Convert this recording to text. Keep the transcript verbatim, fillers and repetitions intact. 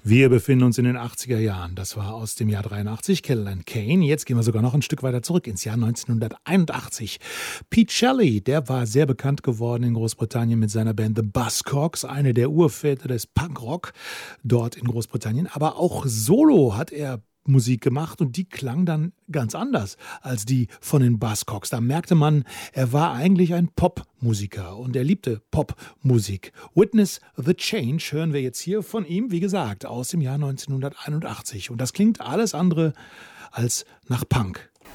Wir befinden uns in den achtziger Jahren. Das war aus dem Jahr dreiundachtzig, Caroline Kane. Jetzt gehen wir sogar noch ein Stück weiter zurück ins Jahr neunzehnhunderteinundachtzig. Pete Shelley, der war sehr bekannt geworden in Großbritannien mit seiner Band The Buzzcocks, eine der Urväter des Punkrock dort in Großbritannien. Aber auch solo hat er Musik gemacht und die klang dann ganz anders als die von den Buzzcocks. Da merkte man, er war eigentlich ein Popmusiker und er liebte Popmusik. Witness the Change hören wir jetzt hier von ihm, wie gesagt, aus dem Jahr neunzehnhunderteinundachtzig. Und das klingt alles andere als nach Punk.